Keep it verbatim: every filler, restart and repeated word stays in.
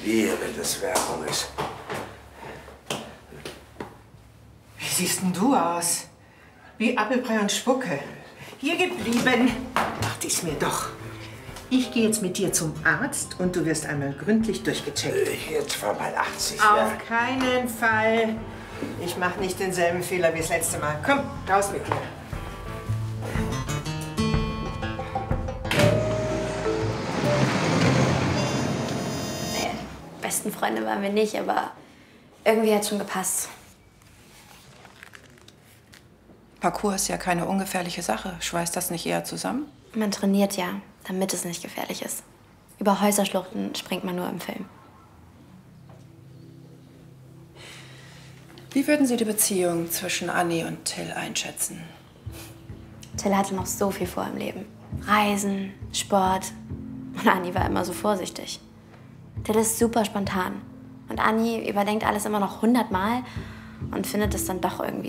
Hier, wenn das Werbung ist. Wie siehst denn du aus? Wie Apfelbrei und Spucke. Hier geblieben. Ach, dies mir doch. Ich gehe jetzt mit dir zum Arzt und du wirst einmal gründlich durchgecheckt. Jetzt war mal achtzig, Auf ja? keinen Fall. Ich mache nicht denselben Fehler wie das letzte Mal. Komm, raus mit dir. Besten Freunde waren wir nicht, aber irgendwie hat es schon gepasst. Parkour ist ja keine ungefährliche Sache. Schweißt das nicht eher zusammen? Man trainiert ja, damit es nicht gefährlich ist. Über Häuserschluchten springt man nur im Film. Wie würden Sie die Beziehung zwischen Anni und Till einschätzen? Till hatte noch so viel vor im Leben. Reisen, Sport. Und Anni war immer so vorsichtig. Till ist super spontan. Und Anni überdenkt alles immer noch hundertmal und findet es dann doch irgendwie